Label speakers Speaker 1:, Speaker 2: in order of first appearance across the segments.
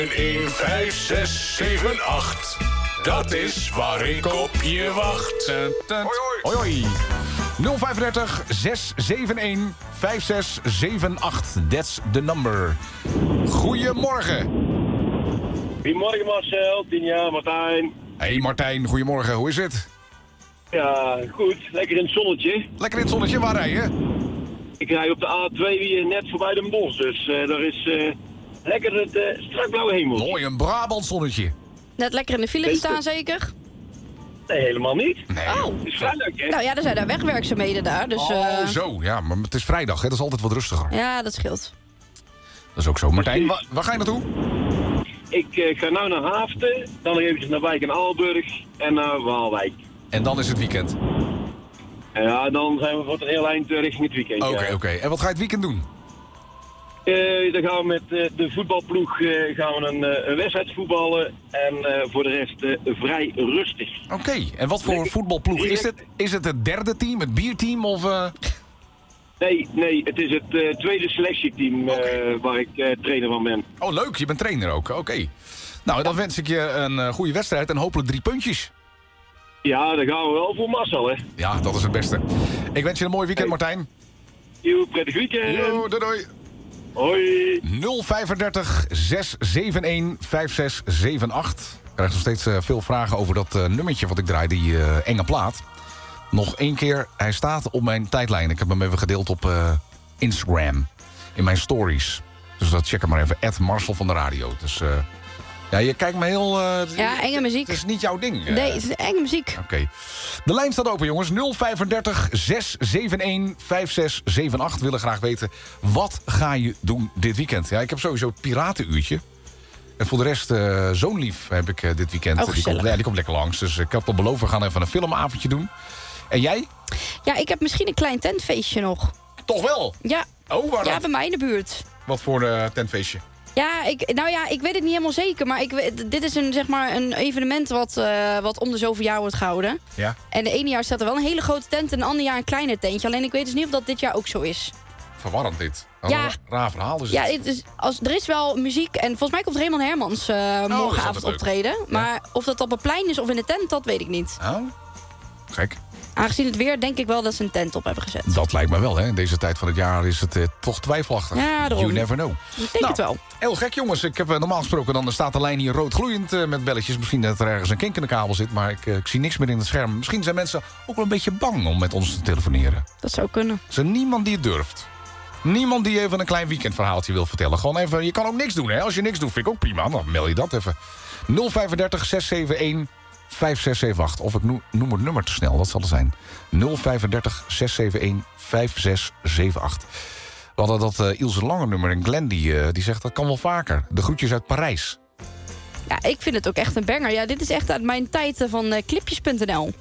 Speaker 1: 1, 5, 6, 7, 8. Dat is waar ik op je wacht.
Speaker 2: Hoi hoi. 035 671 5678. That's the number. Goedemorgen.
Speaker 3: Goedemorgen Marcel, 10 jaar, Martijn.
Speaker 2: Hey Martijn, goedemorgen. Hoe is het?
Speaker 3: Ja, goed. Lekker in het zonnetje.
Speaker 2: Lekker in het zonnetje, waar rij je?
Speaker 3: Ik rij op de A2 weer net voorbij Den Bosch, dus daar is lekker het strak blauwe hemel.
Speaker 2: Mooi, een Brabant zonnetje.
Speaker 4: Net lekker in de file gestaan, zeker?
Speaker 3: Nee, helemaal niet.
Speaker 2: Nee.
Speaker 4: Oh.
Speaker 3: Het is vrijdag, hè?
Speaker 4: Nou ja, er zijn daar wegwerkzaamheden daar, dus...
Speaker 2: Zo, ja, maar het is vrijdag, hè? Dat is altijd wat rustiger.
Speaker 4: Ja, dat scheelt.
Speaker 2: Dat is ook zo. Martijn, waar ga je naartoe?
Speaker 3: Ik ga nu naar Haaften, dan nog eventjes naar Wijk en Aalburg en naar Waalwijk.
Speaker 2: En dan is het weekend.
Speaker 3: En ja, dan zijn we voor het heel eind richting het weekend.
Speaker 2: Oké. En wat ga je het weekend doen?
Speaker 3: Dan gaan we met de voetbalploeg gaan we een wedstrijd voetballen en voor de rest vrij rustig.
Speaker 2: Oké, en wat voor voetbalploeg is het? Is het het derde team, het bierteam of...
Speaker 3: Nee, het is het tweede selectieteam waar ik trainer van ben.
Speaker 2: Oh, leuk, je bent trainer ook. Oké. Nou, dan wens ik je een goede wedstrijd en hopelijk 3 puntjes.
Speaker 3: Ja, daar gaan we wel voor Marcel, hè.
Speaker 2: Ja, dat is het beste. Ik wens je een mooi weekend, Martijn.
Speaker 3: Jo, prettig weekend.
Speaker 2: Jo, doei.
Speaker 3: Hoi.
Speaker 2: 035 671 5678. Ik krijg nog steeds veel vragen over dat nummertje wat ik draai, die enge plaat. Nog 1 keer, hij staat op mijn tijdlijn. Ik heb hem even gedeeld op Instagram. In mijn stories. Dus dat check hem maar even. @Marcel van de Radio. Dus ja, je kijkt me heel...
Speaker 4: Ja, enge muziek.
Speaker 2: Het is niet jouw ding.
Speaker 4: Nee, het is enge muziek.
Speaker 2: Oké. De lijn staat open, jongens. 035 671 5678. Willen graag weten, wat ga je doen dit weekend? Ja, ik heb sowieso het piratenuurtje. En voor de rest, Zoonlief heb ik dit weekend.
Speaker 4: Oh,
Speaker 2: die komt lekker langs. Dus ik had al beloofd, we gaan even een filmavondje doen. En jij?
Speaker 4: Ja, ik heb misschien een klein tentfeestje nog.
Speaker 2: Toch wel?
Speaker 4: Ja.
Speaker 2: Oh, waar
Speaker 4: Ja,
Speaker 2: dan?
Speaker 4: bij mij in de buurt.
Speaker 2: Wat voor tentfeestje?
Speaker 4: Ja, ik weet het niet helemaal zeker, maar dit is een evenement wat om de zoveel jaar wordt gehouden.
Speaker 2: Ja.
Speaker 4: En de ene jaar staat er wel een hele grote tent en de andere jaar een kleiner tentje. Alleen ik weet dus niet of dat dit jaar ook zo is.
Speaker 2: Verwarrend dit.
Speaker 4: Ja.
Speaker 2: Een raar verhaal dus.
Speaker 4: Ja, er is wel muziek en volgens mij komt Raymond Hermans morgenavond
Speaker 2: altijd leuk.
Speaker 4: optreden. Maar of dat op een plein is of in een tent, dat weet ik niet.
Speaker 2: Oh, gek.
Speaker 4: Aangezien het weer denk ik wel dat ze een tent op hebben gezet.
Speaker 2: Dat lijkt me wel, hè. In deze tijd van het jaar is het toch twijfelachtig.
Speaker 4: Ja, daarom.
Speaker 2: You never know.
Speaker 4: Ik denk het wel.
Speaker 2: Heel gek, jongens. Ik heb normaal gesproken, dan staat de lijn hier rood gloeiend met belletjes. Misschien dat er ergens een kink in de kabel zit, maar ik zie niks meer in het scherm. Misschien zijn mensen ook wel een beetje bang om met ons te telefoneren.
Speaker 4: Dat zou kunnen.
Speaker 2: Er is niemand die het durft. Niemand die even een klein weekendverhaaltje wil vertellen. Gewoon even, je kan ook niks doen, hè. Als je niks doet, vind ik ook prima. Dan mail je dat even. 035 671 5678. Of ik noem het nummer te snel, dat zal het zijn. 035 671 5678. We hadden dat Ilse Lange nummer en Glenn die zegt dat kan wel vaker. De groetjes uit Parijs.
Speaker 4: Ja, ik vind het ook echt een banger. Ja, dit is echt uit mijn tijd van clipjes.nl.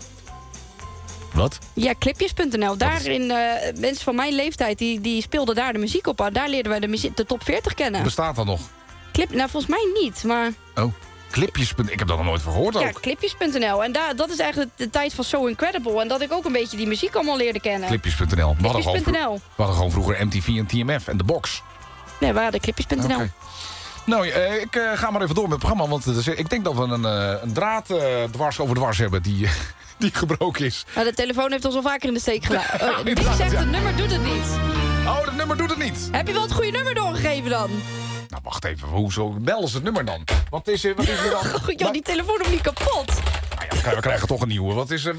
Speaker 2: Wat?
Speaker 4: Ja, clipjes.nl. Daarin, mensen van mijn leeftijd, die speelden daar de muziek op. Daar leerden wij de top 40 kennen.
Speaker 2: Bestaat dat nog?
Speaker 4: Nou, volgens mij niet, maar...
Speaker 2: Oh, clipjes. Ik heb dat nog nooit van gehoord ook.
Speaker 4: Ja, clipjes.nl. En dat is eigenlijk de tijd van So Incredible. En dat ik ook een beetje die muziek allemaal leerde kennen.
Speaker 2: Clipjes.nl. We
Speaker 4: Clipjes.nl.
Speaker 2: hadden gewoon vroeger MTV en TMF en The Box.
Speaker 4: Nee, we hadden clipjes.nl.
Speaker 2: Okay. Nou, ik ga maar even door met het programma. Want ik denk dat we een draad dwars over dwars hebben die gebroken is.
Speaker 4: Maar de telefoon heeft ons al vaker in de steek gelaten. Dick zegt,
Speaker 2: ja.
Speaker 4: het nummer doet het niet.
Speaker 2: Oh, dat nummer doet het niet.
Speaker 4: Heb je wel het goede nummer doorgegeven dan?
Speaker 2: Nou, wacht even. Hoezo bellen ze het nummer dan? Wat is er dan?
Speaker 4: Oh, joh, die telefoon nog niet kapot.
Speaker 2: Nou ja, we krijgen toch een nieuwe. Wat is er?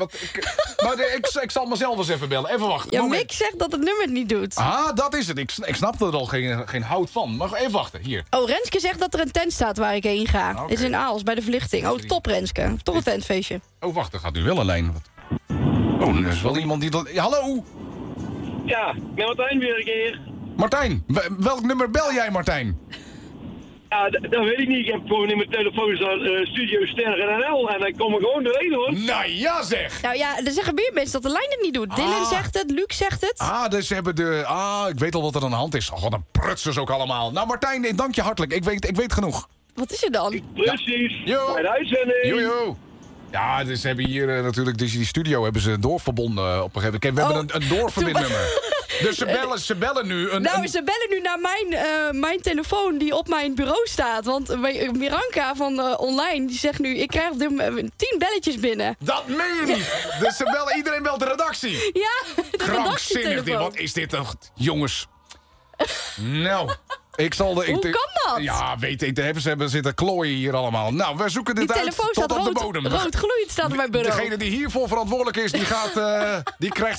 Speaker 2: Ik zal mezelf eens even bellen. Even wachten.
Speaker 4: Ja,
Speaker 2: Moment.
Speaker 4: Mick zegt dat het nummer het niet doet.
Speaker 2: Ah, dat is het. Ik snapte er al geen hout van. Maar even wachten. Hier.
Speaker 4: Oh, Renske zegt dat er een tent staat waar ik heen ga.
Speaker 2: Okay.
Speaker 4: Dit is in Aals, bij de verlichting. Oh, top Renske. Toch een tentfeestje.
Speaker 2: Oh, wacht. Er gaat nu wel een lijn. Oh, er is wel iemand die dat... Ja, hallo?
Speaker 3: Ja, met Martijn weer een keer.
Speaker 2: Martijn, welk nummer bel jij, Martijn?
Speaker 3: Ja, dat weet ik niet. Ik heb gewoon in mijn telefoon staan Studio Sterren NL en dan kom ik gewoon doorheen, hoor.
Speaker 2: Nou ja, zeg!
Speaker 4: Nou ja, er zeggen meer mensen dat de lijn het niet doet. Dylan zegt het, Luc zegt het.
Speaker 2: Dus ze hebben ik weet al wat er aan de hand is. Oh, wat een prutsers ook allemaal. Nou, Martijn, ik dank je hartelijk. Ik weet genoeg.
Speaker 4: Wat is er dan?
Speaker 3: Precies.
Speaker 2: Jo.
Speaker 3: Bij de uitzending.
Speaker 2: Jojo. Ja, dus ze hebben hier natuurlijk die studio hebben ze doorverbonden op een gegeven moment. We hebben een doorverbindnummer. Dus ze bellen nu...
Speaker 4: Ze bellen nu naar mijn telefoon die op mijn bureau staat. Want Miranka van online, die zegt nu... ik krijg 10 belletjes binnen.
Speaker 2: Dat meen je niet! Dus iedereen belt de redactie.
Speaker 4: Ja, de redactietelefoon.
Speaker 2: Wat is dit toch? Jongens. Nou... Hoe
Speaker 4: kan dat?
Speaker 2: Ja, weet ik. Ze hebben zitten klooien hier allemaal. Nou, we zoeken dit uit tot op de bodem.
Speaker 4: Rood gloeiend staat op mijn bureau.
Speaker 2: Degene die hiervoor verantwoordelijk is, die krijgt